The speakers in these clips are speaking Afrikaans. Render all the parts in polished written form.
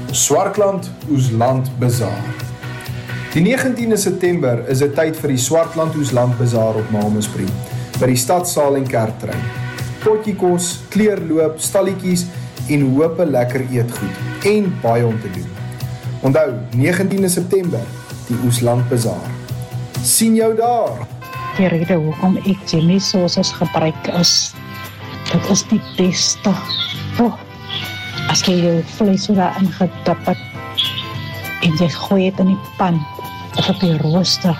Swartland Oesland Bazaar. Die 19de September is dit tyd vir die Swartland Oesland Bazaar op Malmesbury, by die stadsaal en kerktrein. Potjie kos, kleurloop, stalletjies en hope lekker eetgoed en baie om te doen. Onthou, 19de September, die Oesland Bazaar. Sien jou daar! Die rede hoekom ek Jimmy sauces gebruik is, dit is die beste. As jy jou vlees so daarin gedip het, en jy gooi het in die pan, of op die rooster,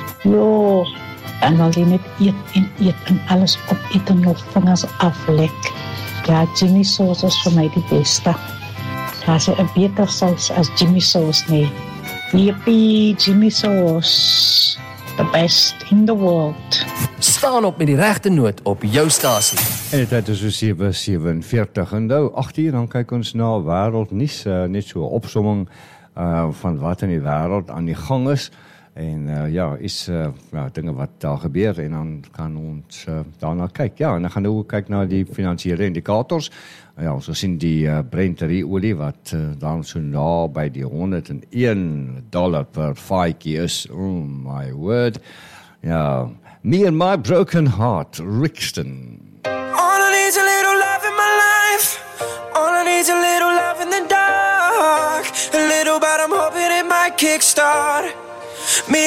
en wil jy net eet en alles opeet en jou vingers aflek. Ja, Jimmy sauce is vir my die beste. Daar is 'n beter saus as Jimmy sauce nie. Yippie, Jimmy sauce. The best in the world. Staan op met die regte noot op jou stasie. En die tyd is so 7:47 en nou 8 uur, dan kyk ons na wêreldnuus, net so 'n opsomming van wat in die wêreld aan die gang is. En dinge wat daar gebeur en dan kan ons daarna kyk. Ja, en dan gaan we kyk na die finansiële indikators. Ja, ons sien die Brent-olie wat dan so na by die $101 per vatjie is. Oh my word. Ja, me and my broken heart, Rixton. All I need is a little love in my life. All I need is a little love in the dark. A little, but I'm hoping it might kickstart.